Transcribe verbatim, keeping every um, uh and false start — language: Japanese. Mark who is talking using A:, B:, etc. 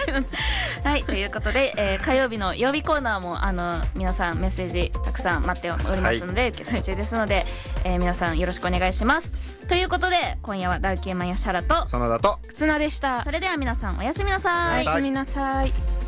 A: はいということで、えー、火曜日の曜日コーナーもあの皆さんメッセージたくさん待っておりますので、はい、受け取り中ですので、えー、皆さんよろしくお願いします。ということで今夜はダウ9万吉原と
B: 園田と
C: 忽那でした。
A: それでは皆さんおやすみなさい。
C: おやすみなさい。